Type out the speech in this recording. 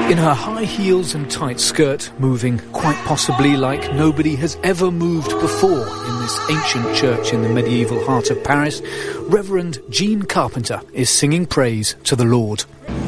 In her high heels and tight skirt, moving quite possibly like nobody has ever moved before in this ancient church in the medieval heart of Paris, Reverend Jean Carpenter is singing praise to the Lord.